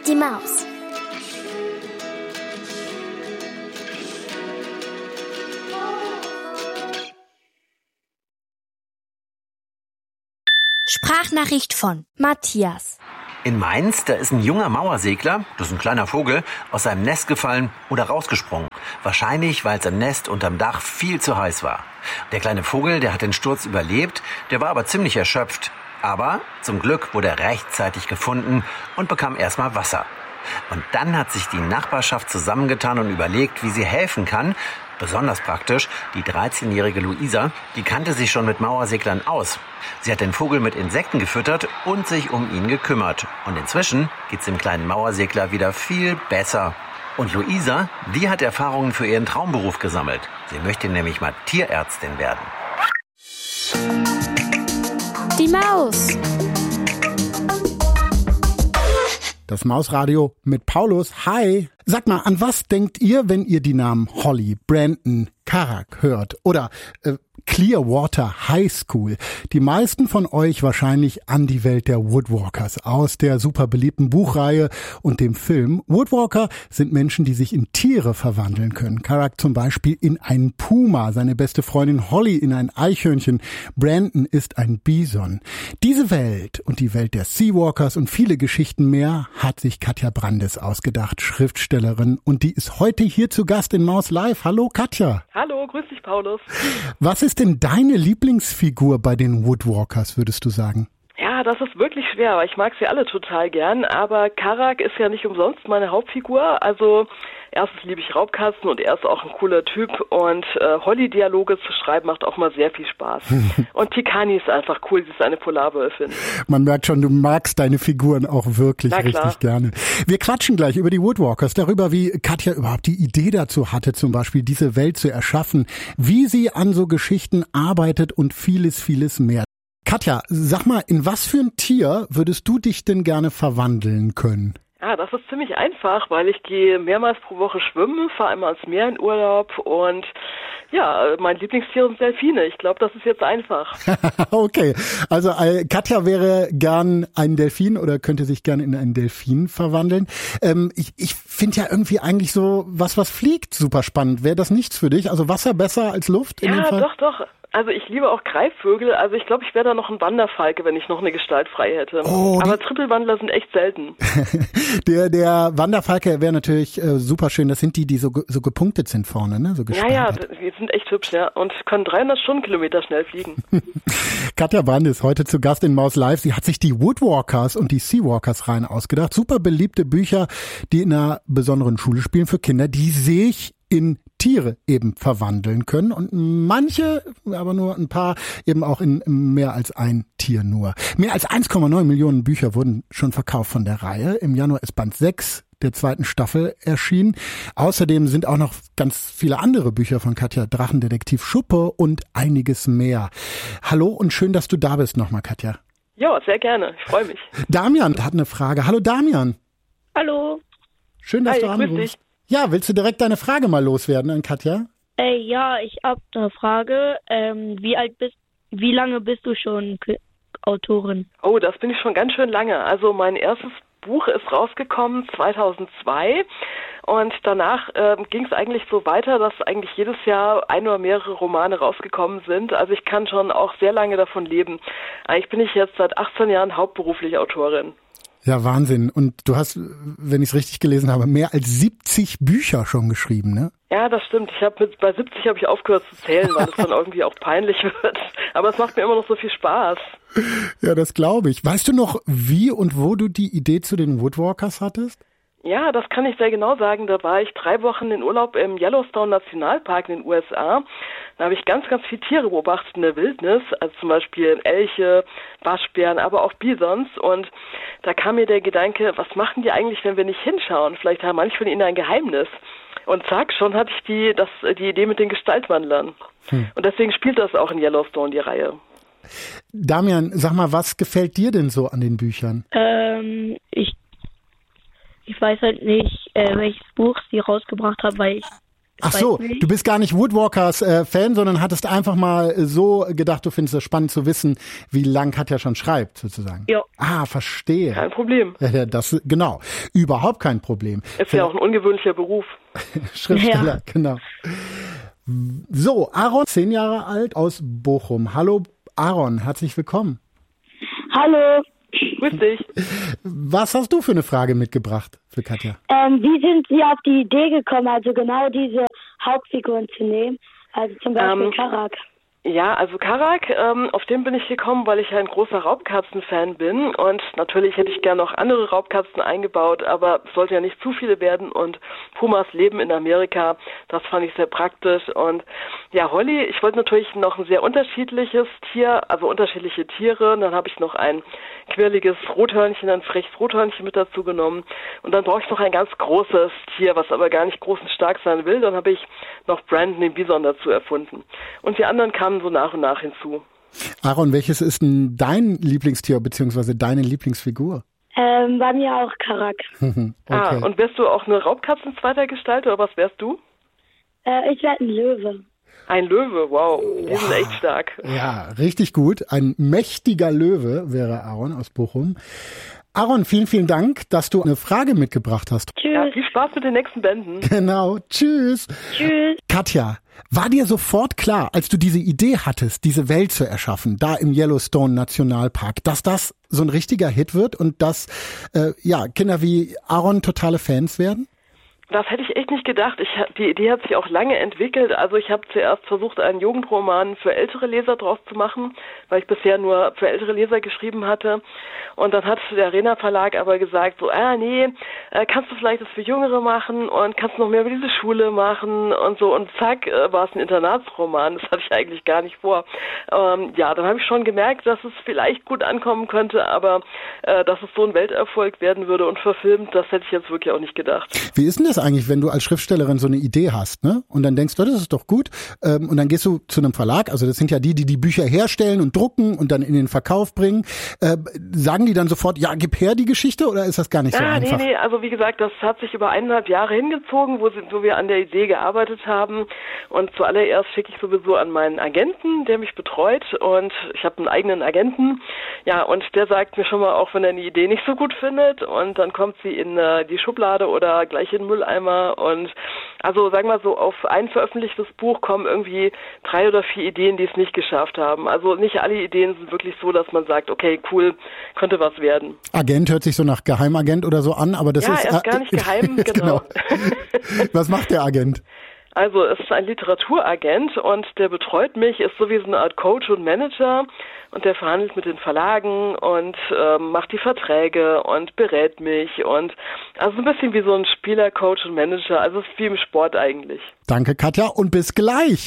die Maus. Sprachnachricht von Matthias. In Mainz, da ist ein junger Mauersegler, das ist ein kleiner Vogel, aus seinem Nest gefallen oder rausgesprungen. Wahrscheinlich, weil sein Nest unterm Dach viel zu heiß war. Der kleine Vogel, der hat den Sturz überlebt, der war aber ziemlich erschöpft. Aber zum Glück wurde er rechtzeitig gefunden und bekam erstmal Wasser. Und dann hat sich die Nachbarschaft zusammengetan und überlegt, wie sie helfen kann. Besonders praktisch, die 13-jährige Luisa, die kannte sich schon mit Mauerseglern aus. Sie hat den Vogel mit Insekten gefüttert und sich um ihn gekümmert. Und inzwischen geht's dem kleinen Mauersegler wieder viel besser. Und Luisa, die hat Erfahrungen für ihren Traumberuf gesammelt. Sie möchte nämlich mal Tierärztin werden. Die Maus. Das Mausradio mit Paulus. Hi. Sag mal, an was denkt ihr, wenn ihr die Namen Holly, Brandon, Karak hört? Oder Clearwater High School. Die meisten von euch wahrscheinlich an die Welt der Woodwalkers aus der super beliebten Buchreihe und dem Film. Woodwalker sind Menschen, die sich in Tiere verwandeln können. Karak zum Beispiel in einen Puma, seine beste Freundin Holly in ein Eichhörnchen, Brandon ist ein Bison. Diese Welt und die Welt der Seawalkers und viele Geschichten mehr hat sich Katja Brandes ausgedacht, Schriftstellerin, und die ist heute hier zu Gast in Maus Live. Hallo Katja. Hallo, grüß dich Paulus. Was ist denn deine Lieblingsfigur bei den Woodwalkers, würdest du sagen? Ja, das ist wirklich schwer, weil ich mag sie alle total gern, aber Karak ist ja nicht umsonst meine Hauptfigur. Also erstens liebe ich Raubkatzen und er ist auch ein cooler Typ und Holly-Dialoge zu schreiben macht auch mal sehr viel Spaß. Und Tikani ist einfach cool, sie ist eine Polarwölfin. Man merkt schon, du magst deine Figuren auch wirklich richtig gerne. Wir quatschen gleich über die Woodwalkers, darüber, wie Katja überhaupt die Idee dazu hatte, zum Beispiel diese Welt zu erschaffen, wie sie an so Geschichten arbeitet und vieles, vieles mehr. Katja, sag mal, in was für ein Tier würdest du dich denn gerne verwandeln können? Ja, das ist ziemlich einfach, weil ich gehe mehrmals pro Woche schwimmen, fahre einmal ans Meer in Urlaub und ja, mein Lieblingstier sind Delfine. Ich glaube, das ist jetzt einfach. Okay, also Katja wäre gern ein Delfin oder könnte sich gern in einen Delfin verwandeln. Ich finde ja irgendwie eigentlich so was fliegt super spannend. Wäre das nichts für dich? Also Wasser besser als Luft in dem Fall? Ja, doch. Also ich liebe auch Greifvögel, also ich glaube, ich wäre da noch ein Wanderfalke, wenn ich noch eine Gestalt frei hätte. Aber Trippelwandler sind echt selten. Der Wanderfalke wäre natürlich super schön, das sind die so gepunktet sind vorne, ne? So ja, die sind echt hübsch, ja, und können 300 Stundenkilometer schnell fliegen. Katja Brandes heute zu Gast in Maus Live. Sie hat sich die Woodwalkers und die Seawalkers rein ausgedacht. Super beliebte Bücher, die in einer besonderen Schule spielen für Kinder, die sich in Tiere eben verwandeln können und manche, aber nur ein paar, eben auch in mehr als ein Tier nur. Mehr als 1,9 Millionen Bücher wurden schon verkauft von der Reihe. Im Januar ist Band 6 der zweiten Staffel erschienen. Außerdem sind auch noch ganz viele andere Bücher von Katja, Drachendetektiv Schuppe und einiges mehr. Hallo und schön, dass du da bist nochmal, Katja. Ja, sehr gerne. Ich freue mich. Damian hat eine Frage. Hallo Damian. Hallo. Schön, dass du anrufst. Ja, willst du direkt deine Frage mal loswerden an Katja? Ja, ich habe eine Frage. Wie lange bist du schon Autorin? Oh, das bin ich schon ganz schön lange. Also mein erstes Buch ist rausgekommen 2002 und danach ging es eigentlich so weiter, dass eigentlich jedes Jahr ein oder mehrere Romane rausgekommen sind. Also ich kann schon auch sehr lange davon leben. Eigentlich bin ich jetzt seit 18 Jahren hauptberuflich Autorin. Ja, Wahnsinn. Und du hast, wenn ich es richtig gelesen habe, mehr als 70 Bücher schon geschrieben, ne? Ja, das stimmt. Bei 70 habe ich aufgehört zu zählen, weil es dann irgendwie auch peinlich wird. Aber es macht mir immer noch so viel Spaß. Ja, das glaube ich. Weißt du noch, wie und wo du die Idee zu den Woodwalkers hattest? Ja, das kann ich sehr genau sagen. Da war ich 3 Wochen in Urlaub im Yellowstone Nationalpark in den USA. Da habe ich ganz, ganz viele Tiere beobachtet in der Wildnis, also zum Beispiel Elche, Waschbären, aber auch Bisons. Und da kam mir der Gedanke, was machen die eigentlich, wenn wir nicht hinschauen? Vielleicht haben manche von ihnen ein Geheimnis. Und zack, schon hatte ich die Idee mit den Gestaltwandlern. Und deswegen spielt das auch in Yellowstone, die Reihe. Damian, sag mal, was gefällt dir denn so an den Büchern? Ich weiß halt nicht, welches Buch sie rausgebracht haben, weil ich Ach so, du bist gar nicht Woodwalkers Fan, sondern hattest einfach mal so gedacht, du findest es spannend zu wissen, wie lang Katja schon schreibt, sozusagen. Ja. Ah, verstehe. Kein Problem. Ja, das, genau, überhaupt kein Problem. Ist ja auch ein ungewöhnlicher Beruf. Schriftsteller, genau. So, Aaron, 10 Jahre alt, aus Bochum. Hallo Aaron, herzlich willkommen. Hallo. Grüß dich. Was hast du für eine Frage mitgebracht für Katja? Wie sind Sie auf die Idee gekommen, also genau diese Hauptfiguren zu nehmen? Also zum Beispiel Karak. Ja, also Karak, auf den bin ich gekommen, weil ich ein großer Raubkatzen-Fan bin und natürlich hätte ich gerne noch andere Raubkatzen eingebaut, aber es sollten ja nicht zu viele werden und Pumas leben in Amerika, das fand ich sehr praktisch und ja, Holly, ich wollte natürlich noch ein sehr unterschiedliches Tier, also unterschiedliche Tiere, und dann habe ich noch ein quirliges Rothörnchen, ein freches Rothörnchen mit dazu genommen und dann brauche ich noch ein ganz großes Tier, was aber gar nicht groß und stark sein will, dann habe ich noch Brandon, den Bison, dazu erfunden und die anderen kamen so nach und nach hinzu. Aaron, welches ist denn dein Lieblingstier bzw. deine Lieblingsfigur? Bei mir auch Karak. Okay. Ah, und wärst du auch eine Raubkatzen zweiter Gestalt oder was wärst du? Ich werde ein Löwe. Ein Löwe, wow, die sind echt stark. Ja, richtig gut. Ein mächtiger Löwe wäre Aaron aus Bochum. Aaron, vielen, vielen Dank, dass du eine Frage mitgebracht hast. Tschüss. Ja, viel Spaß mit den nächsten Bänden. Genau, tschüss. Tschüss. Katja, war dir sofort klar, als du diese Idee hattest, diese Welt zu erschaffen, da im Yellowstone Nationalpark, dass das so ein richtiger Hit wird und dass Kinder wie Aaron totale Fans werden? Das hätte ich echt nicht gedacht. Die Idee hat sich auch lange entwickelt. Also ich habe zuerst versucht, einen Jugendroman für ältere Leser draus zu machen, weil ich bisher nur für ältere Leser geschrieben hatte. Und dann hat der Arena Verlag aber gesagt, so, kannst du vielleicht das für Jüngere machen und kannst noch mehr über diese Schule machen und so. Und zack, war es ein Internatsroman. Das hatte ich eigentlich gar nicht vor. Dann habe ich schon gemerkt, dass es vielleicht gut ankommen könnte, aber dass es so ein Welterfolg werden würde und verfilmt, das hätte ich jetzt wirklich auch nicht gedacht. Wie ist denn das eigentlich, wenn du als Schriftstellerin so eine Idee hast, ne? Und dann denkst du, das ist doch gut. Und dann gehst du zu einem Verlag, also das sind ja die Bücher herstellen und drucken und dann in den Verkauf bringen. Sagen die dann sofort, ja, gib her die Geschichte, oder ist das gar nicht so einfach? Nee, also wie gesagt, das hat sich über 1,5 Jahre hingezogen, wo wir an der Idee gearbeitet haben. Und zuallererst schicke ich sowieso an meinen Agenten, der mich betreut, und ich habe einen eigenen Agenten. Ja, und der sagt mir schon mal, auch wenn er eine Idee nicht so gut findet, und dann kommt sie in die Schublade oder gleich in den Mülleimer. Und also sagen wir so, auf ein veröffentlichtes Buch kommen irgendwie 3 oder 4 Ideen, die es nicht geschafft haben. Also nicht alle Ideen sind wirklich so, dass man sagt, okay, cool, könnte was werden. Agent hört sich so nach Geheimagent oder so an, aber das ist... Ja, er ist gar nicht geheim, genau. Was macht der Agent? Also es ist ein Literaturagent und der betreut mich, ist so wie so eine Art Coach und Manager, und der verhandelt mit den Verlagen und macht die Verträge und berät mich, und also ein bisschen wie so ein Spieler, Coach und Manager, also es ist wie im Sport eigentlich. Danke, Katja, und bis gleich.